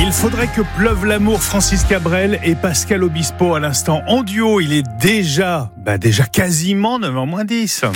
Il faudrait que pleuve l'amour, Francis Cabrel et Pascal Obispo à l'instant en duo. Il est déjà quasiment 9h-10.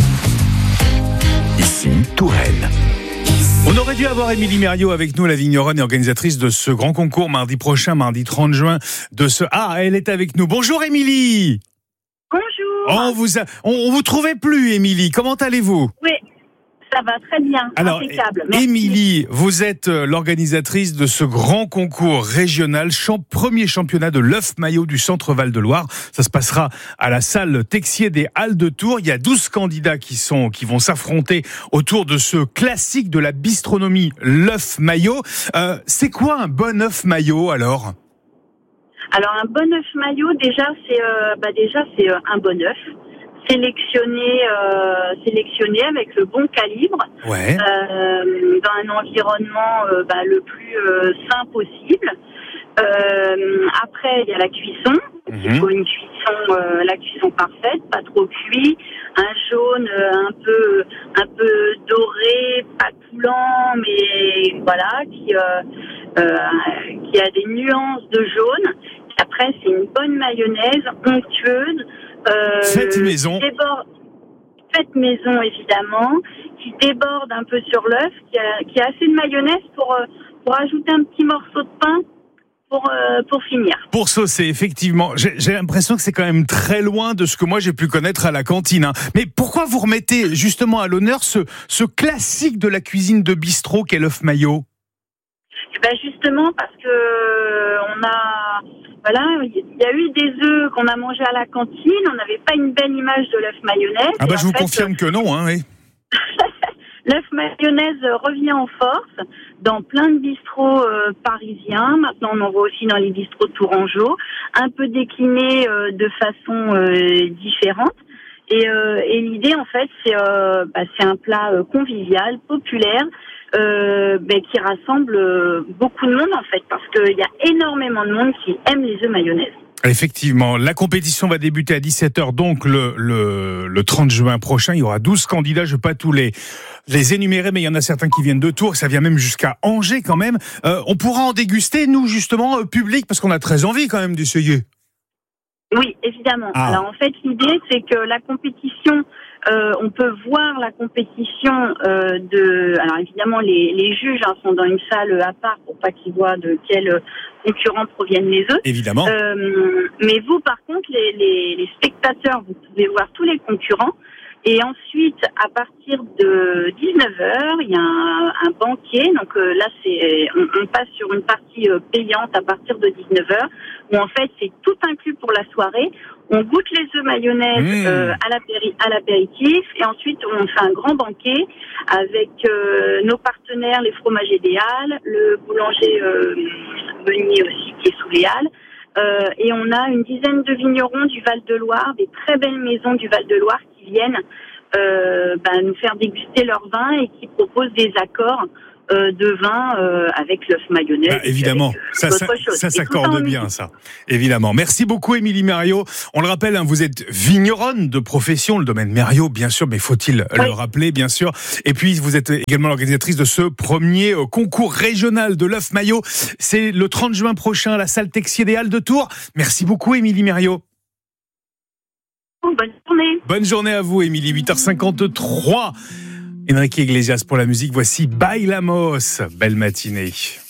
Ici, Touraine. On aurait dû avoir Émilie Mériot avec nous, la vigneronne et organisatrice de ce grand concours mardi prochain, mardi 30 juin. Elle est avec nous. Bonjour Émilie. Bonjour. On vous trouvait plus, Émilie. Comment allez-vous ? Oui, ça va très bien. Alors, impeccable. Merci. Émilie, vous êtes l'organisatrice de ce grand concours régional, premier championnat de l'œuf maillot du Centre Val-de-Loire. Ça se passera à la salle Texier des Halles de Tours. Il y a 12 candidats qui vont s'affronter autour de ce classique de la bistronomie, l'œuf maillot. C'est quoi un bon œuf maillot alors ? Alors, un bon œuf maillot, déjà, c'est un bon œuf. Sélectionné avec le bon calibre, ouais. Dans un environnement le plus sain possible. Après, il y a la cuisson. Il faut une cuisson, la cuisson parfaite, pas trop cuit, un jaune un peu doré, pas coulant, mais voilà, qui a des nuances de jaune. Et après, c'est une bonne mayonnaise onctueuse. Faites maison. Faites maison, évidemment, qui déborde un peu sur l'œuf, qui a assez de mayonnaise pour ajouter un petit morceau de pain pour finir. Pour saucer, effectivement. J'ai l'impression que c'est quand même très loin de ce que moi j'ai pu connaître à la cantine. Hein. Mais pourquoi vous remettez justement à l'honneur ce classique de la cuisine de bistrot qu'est l'œuf maillot ? Justement parce que il y a eu des œufs qu'on a mangés à la cantine, on n'avait pas une belle image de l'œuf mayonnaise. Je vous confirme que non, hein, oui. L'œuf mayonnaise revient en force dans plein de bistrots parisiens. Maintenant, on en voit aussi dans les bistrots tourangeaux, un peu déclinés de façon différente. Et l'idée, en fait, c'est un plat convivial, populaire, qui rassemble beaucoup de monde, en fait, parce qu'il y a énormément de monde qui aime les œufs mayonnaise. Effectivement, la compétition va débuter à 17h, donc le 30 juin prochain. Il y aura 12 candidats, je ne vais pas tous les énumérer, mais il y en a certains qui viennent de Tours, ça vient même jusqu'à Angers quand même. On pourra en déguster, nous, justement, public, parce qu'on a très envie quand même d'essayer. Oui, évidemment. Alors en fait, l'idée, c'est que la compétition, on peut voir la compétition alors évidemment, les juges sont dans une salle à part pour pas qu'ils voient de quels concurrents proviennent les œufs. Évidemment. Mais vous, par contre, les spectateurs, vous pouvez voir tous les concurrents. Et ensuite, à partir de 19h, il y a un banquet. Donc là, on passe sur une partie payante à partir de 19h, où en fait, c'est tout inclus pour la soirée. On goûte les œufs mayonnaise à l'apéritif, et ensuite on fait un grand banquet avec nos partenaires, les fromagers des Halles, le boulanger Meunier aussi qui est sous les Halles. Et on a une dizaine de vignerons du Val-de-Loire, des très belles maisons du Val-de-Loire qui viennent nous faire déguster leur vin et qui proposent des accords de vin avec l'œuf mayonnaise. Évidemment, ça s'accorde bien, ça. Évidemment. Merci beaucoup, Émilie Mériot. On le rappelle, vous êtes vigneronne de profession, le domaine Mériot, bien sûr, mais faut-il le rappeler, bien sûr. Et puis, vous êtes également l'organisatrice de ce premier concours régional de l'œuf maillot. C'est le 30 juin prochain à la salle Texier des Halles de Tours. Merci beaucoup, Émilie Mériot. Bonne journée. Bonne journée à vous, Émilie. 8h53. Enrique Iglesias pour la musique. Voici Bailamos. Belle matinée.